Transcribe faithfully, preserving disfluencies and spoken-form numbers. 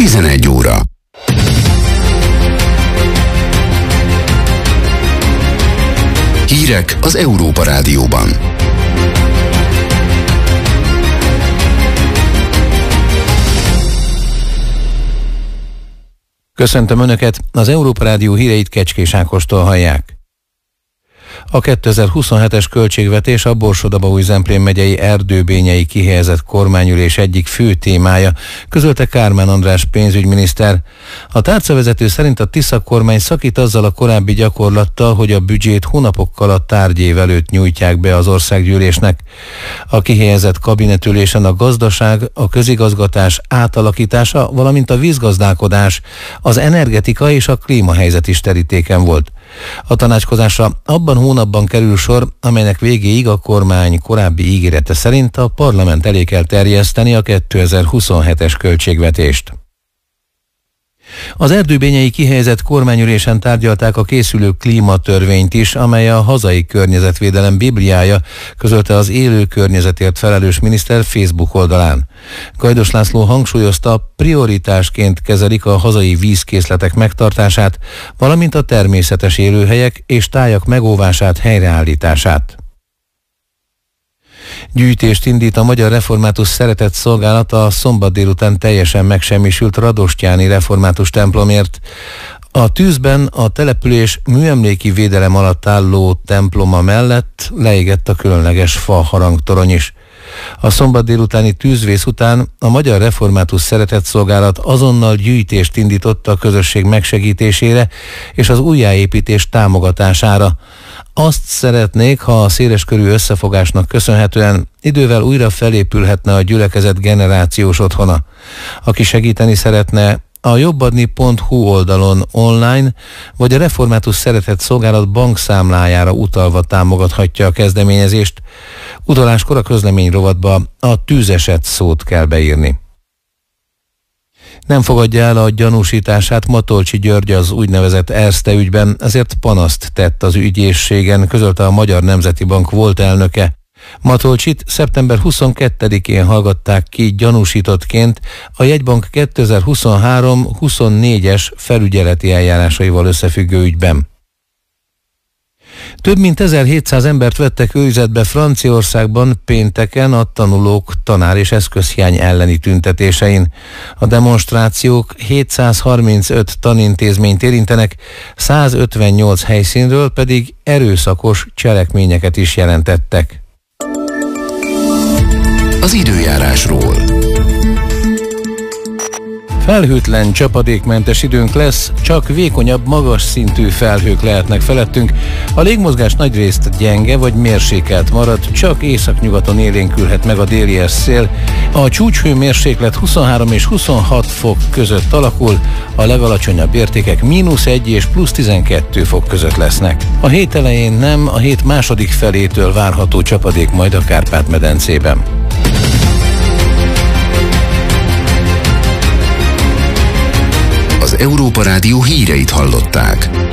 tizenegy óra. Hírek az Európa Rádióban. Köszöntöm Önöket, az Európa Rádió híreit Kecskés Ákostól hallják. A kétezer-huszonhetes költségvetés a Borsod-Abaúj-Zemplén megyei erdőbényei kihelyezett kormányülés egyik fő témája, közölte Kármán András pénzügyminiszter. A tárcavezető szerint a Tisza kormány szakít azzal a korábbi gyakorlattal, hogy a büdzsét hónapokkal a tárgyév előtt nyújtják be az országgyűlésnek. A kihelyezett kabinetülésen a gazdaság, a közigazgatás átalakítása, valamint a vízgazdálkodás, az energetika és a klímahelyzet is terítéken volt. A tanácskozásra abban hónapban kerül sor, amelynek végéig a kormány korábbi ígérete szerint a parlament elé kell terjeszteni a kétezer-huszonhetes költségvetést. Az erdőbényei kihelyezett kormányülésen tárgyalták a készülő klímatörvényt is, amely a hazai környezetvédelem bibliája, közölte az élő környezetért felelős miniszter Facebook oldalán. Gajdos László hangsúlyozta, prioritásként kezelik a hazai vízkészletek megtartását, valamint a természetes élőhelyek és tájak megóvását, helyreállítását. Gyűjtést indít a Magyar Református Szeretett Szolgálat a szombat délután teljesen megsemmisült radostyáni református templomért. A tűzben a település műemléki védelem alatt álló temploma mellett leégett a különleges fa harangtorony is. A szombat délutáni tűzvész után a Magyar Református Szeretett Szolgálat azonnal gyűjtést indított a közösség megsegítésére és az újjáépítés támogatására. Azt szeretnék, ha a széleskörű összefogásnak köszönhetően idővel újra felépülhetne a gyülekezet generációs otthona. Aki segíteni szeretne, a jobbadni pont hu oldalon online, vagy a Református Szeretett Szolgálat bankszámlájára utalva támogathatja a kezdeményezést. Utaláskor a közlemény rovatba a tűzeset szót kell beírni. Nem fogadja el a gyanúsítását Matolcsy György az úgynevezett Erste ügyben, ezért panaszt tett az ügyészségen, közölte a Magyar Nemzeti Bank volt elnöke. Matolcsit szeptember huszonkettedikén hallgatták ki gyanúsítottként a jegybank kétezer-huszonhárom huszonnégyes felügyeleti eljárásaival összefüggő ügyben. Több mint ezerhétszáz embert vettek őrizetbe Franciaországban pénteken a tanulók tanár- és eszközhiány elleni tüntetésein. A demonstrációk hétszázharmincöt tanintézményt érintenek, százötvennyolc helyszínről pedig erőszakos cselekményeket is jelentettek. Az időjárásról. Felhőtlen, csapadékmentes időnk lesz, csak vékonyabb, magas szintű felhők lehetnek felettünk. A légmozgás nagyrészt gyenge vagy mérsékelt marad, csak északnyugaton élénkülhet meg a déli szél. A csúcshőmérséklet huszonhárom és huszonhat fok között alakul, a legalacsonyabb értékek mínusz egy és plusz tizenkettő fok között lesznek. A hét elején nem, a hét második felétől várható csapadék majd a Kárpát-medencében. Az Európa Rádió híreit hallották.